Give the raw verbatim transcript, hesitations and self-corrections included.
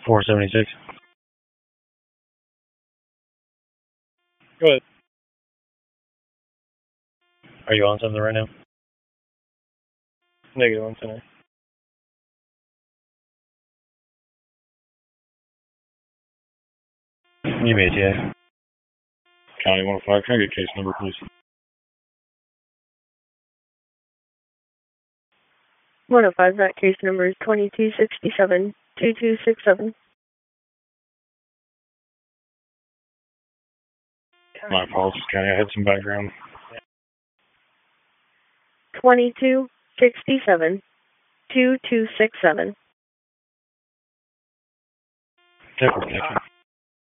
four seventy-six. Go ahead. Are you on something right now? Negative on center. You may, yeah. County one oh five, can I get case number, please? one oh five, that case number is twenty-two sixty-seven, two two six seven. My apologies, County, I had some background. twenty-two sixty-seven, two two six seven. Thank you.